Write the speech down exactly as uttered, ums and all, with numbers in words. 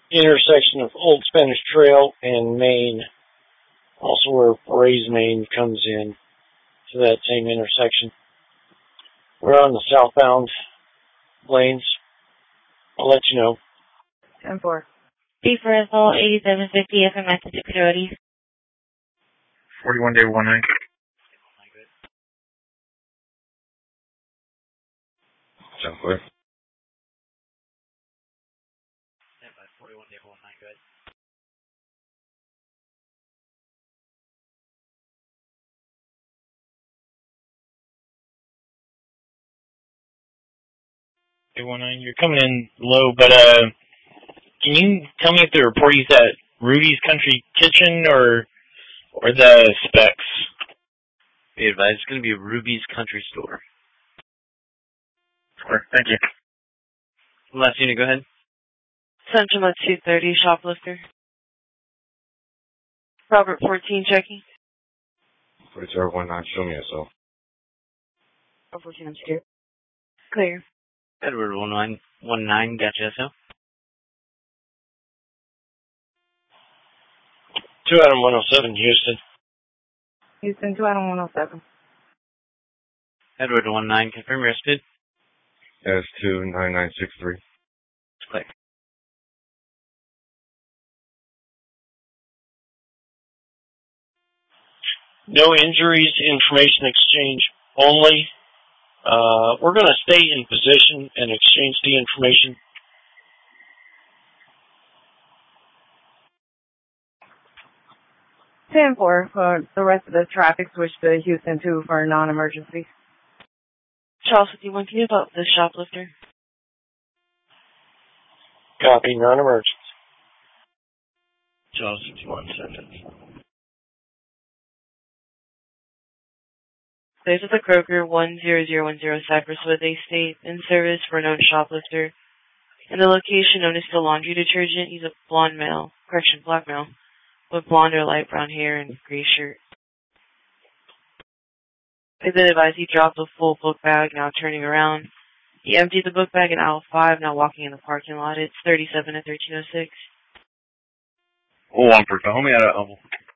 intersection of Old Spanish Trail and Main, also where Rays Main comes in to that same intersection. We're on the southbound lanes. I'll let you know. ten four. B for Ethel, eighty-seven fifty F M at the Coyotes. forty-one day one nine. Sounds clear. forty-one day one nine, good. Day one nine, you're coming in low, but uh, can you tell me if the reporting's at Rudy's Country Kitchen or or the Specs? Be advised, it's going to be Ruby's Country Store. Clear. Thank you. Last unit, go ahead. Central at two thirty, shoplifter. Robert fourteen, checking. forty-two one nine, show me S O. Robert fourteen, I'm scared. Clear. Edward one nine one nine, gotcha, S O. two Adam one oh seven, Houston. Houston, two Adam one oh seven. Edward one nine, confirm your speed. S two nine nine six three. Click. No injuries, information exchange only. Uh, we're going to stay in position and exchange the information. ten four for the rest of the traffic, switch to Houston two for non-emergency. Charles fifty-one, can you about the shoplifter? Copy, non-emergency. Charles fifty-one, seconds. There's at the Kroger one zero zero one zero Cypress Wood Estate in service for a known shoplifter. In the location known as the laundry detergent, he's a blonde male, correction, black male, with blonde or light brown hair and gray shirt. They've been advised he dropped a full book bag, now turning around. He emptied the book bag in aisle five, now walking in the parking lot. It's thirty-seven to thirteen oh six. Hold on for Homie out of